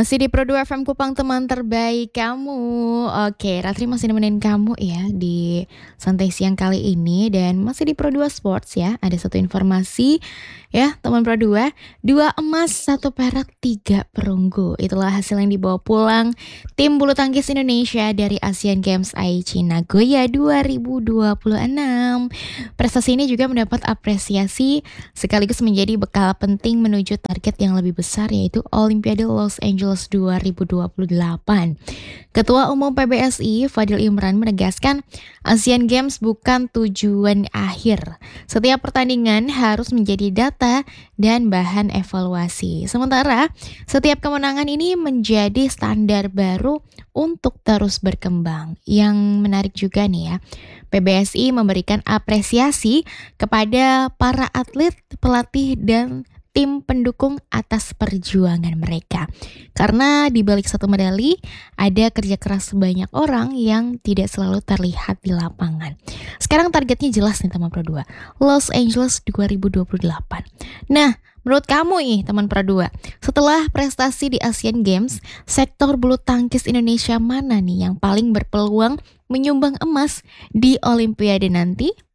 Masih di Pro2 FM Kupang, teman terbaik kamu. Oke, Ratri masih nemenin kamu ya di santai siang kali ini dan masih di Pro2 Sports ya. Ada satu informasi ya, teman Pro2, 2 emas, 1 perak, 3 perunggu. Itulah hasil yang dibawa pulang tim bulu tangkis Indonesia dari Asian Games Aichi Nagoya 2026. Prestasi ini juga mendapat apresiasi sekaligus menjadi bekal penting menuju target yang lebih besar, yaitu Olimpiade Los Angeles 2028. Ketua Umum PBSI Fadil Imran menegaskan Asian Games bukan tujuan akhir. Setiap pertandingan harus menjadi data dan bahan evaluasi. Sementara setiap kemenangan ini menjadi standar baru untuk terus berkembang. Yang menarik juga nih ya, PBSI memberikan apresiasi kepada para atlet, pelatih, dan tim pendukung atas perjuangan mereka. Karena di balik satu medali, ada kerja keras banyak orang yang tidak selalu terlihat di lapangan. Sekarang targetnya jelas nih teman Pro2, Los Angeles 2028. Nah, menurut kamu nih teman Pro2, setelah prestasi di Asian Games, sektor bulu tangkis Indonesia mana nih yang paling berpeluang menyumbang emas di Olimpiade nanti?